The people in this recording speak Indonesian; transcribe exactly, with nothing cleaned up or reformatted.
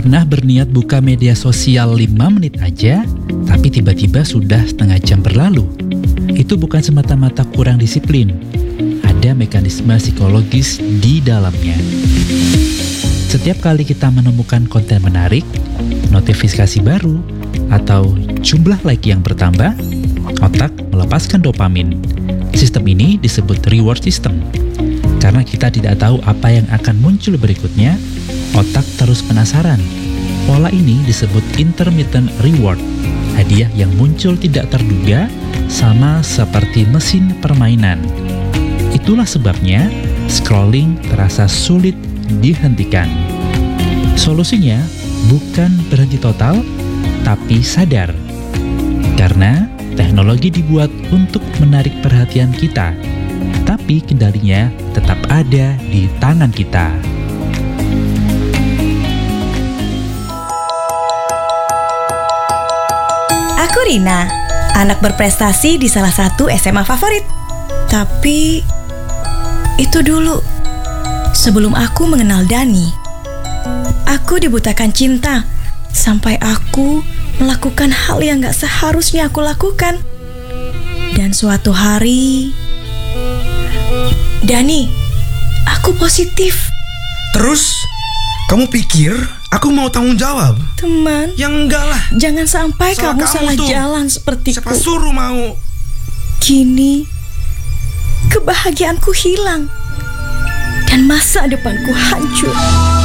Pernah berniat buka media sosial lima menit aja, tapi tiba-tiba sudah setengah jam berlalu? Itu bukan semata-mata kurang disiplin. Ada mekanisme psikologis di dalamnya. Setiap kali kita menemukan konten menarik, notifikasi baru, atau jumlah like yang bertambah, otak melepaskan dopamin. Sistem ini disebut reward system. Karena kita tidak tahu apa yang akan muncul berikutnya, otak terus penasaran. Pola ini disebut intermittent reward. Hadiah yang muncul tidak terduga, sama seperti mesin permainan. Itulah sebabnya scrolling terasa sulit dihentikan. Solusinya bukan berhenti total, tapi sadar. Karena teknologi dibuat untuk menarik perhatian kita, tapi kendalinya tetap ada di tangan kita. Aku Rina, anak berprestasi di salah satu S M A favorit. Tapi itu dulu, sebelum aku mengenal Dani. Aku dibutakan cinta sampai aku melakukan hal yang gak seharusnya aku lakukan. Dan suatu hari, Dani, aku positif. Terus, kamu pikir aku mau tanggung jawab? Teman, Ya enggak lah. jangan sampai Salah kamu kamu salah tuh. jalan sepertiku. Siapa suruh mau? Kini, kebahagiaanku hilang dan masa depanku hancur.